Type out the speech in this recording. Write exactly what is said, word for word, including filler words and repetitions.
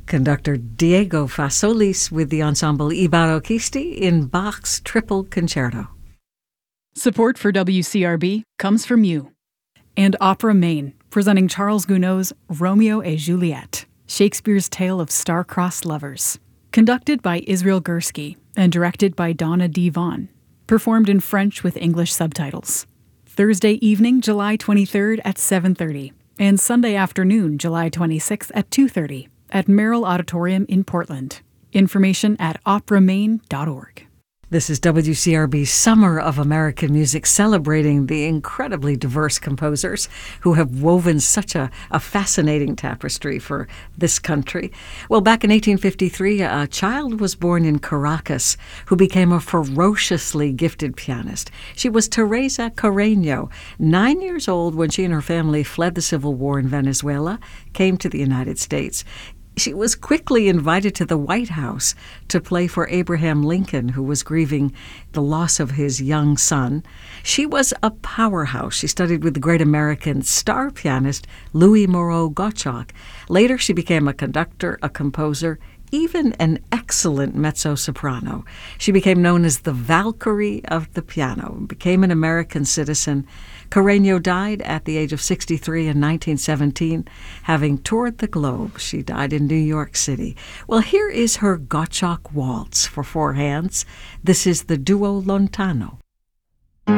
Conductor Diego Fasolis with the ensemble Ibarroquisti in Bach's Triple Concerto. Support for W C R B comes from you. And Opera Maine, presenting Charles Gounod's Romeo et Juliet, Shakespeare's tale of star-crossed lovers. Conducted by Israel Gursky and directed by Donna D. Vaughn. Performed in French with English subtitles. Thursday evening, July twenty-third at seven thirty, and Sunday afternoon, July twenty-sixth at two thirty. At Merrill Auditorium in Portland. Information at opera maine dot org. This is W C R B's Summer of American Music, celebrating the incredibly diverse composers who have woven such a, a fascinating tapestry for this country. Well, back in eighteen fifty-three, a child was born in Caracas who became a ferociously gifted pianist. She was Teresa Carreño, nine years old when she and her family fled the Civil War in Venezuela, came to the United States. She was quickly invited to the White House to play for Abraham Lincoln, who was grieving the loss of his young son. She was a powerhouse. She studied with the great American star pianist Louis Moreau Gottschalk. Later, she became a conductor, a composer, even an excellent mezzo-soprano. She became known as the Valkyrie of the piano, became an American citizen. Carreño died at the age of sixty-three in nineteen seventeen, having toured the globe. She died in New York City. Well, here is her Gottschalk Waltz for four hands. This is the Duo Lontano.